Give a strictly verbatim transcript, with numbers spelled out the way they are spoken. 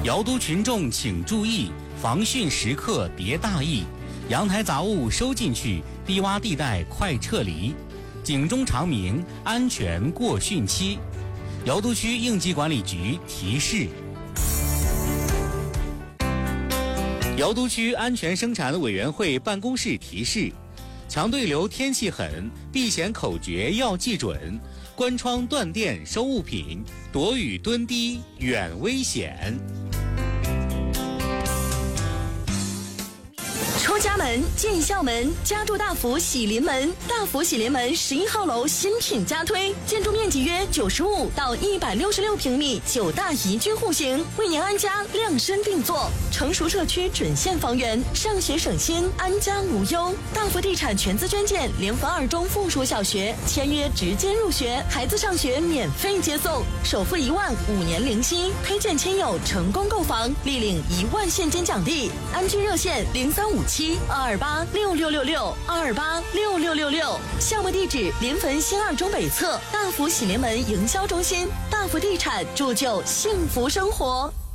瑶都群众请注意，防汛时刻别大意，阳台杂物收进去，低洼地带快撤离。警钟长鸣，安全过汛期。瑶都区应急管理局提示。瑶都区安全生产委员会办公室提示：强对流天气狠，避险口诀要记准，关窗断电收物品，躲雨蹲低远危险。 出家门进校门，家住大福喜临门。大福喜临门十一号楼新品加推，建筑面积约九十五到一百六十六平米，九大宜居户型，为您安家量身定做。成熟社区准现房源，上学省心，安家无忧。大福地产全资捐建联合二中附属小学，签约直接入学，孩子上学免费接送，首付一万，五年零息，推荐亲友成功购房，立领一万现金奖励。安居热线零三五七二二八六六六六二二八六六六六，项目地址临汾新二中北侧大福喜临门营销中心。大福地产铸就幸福生活。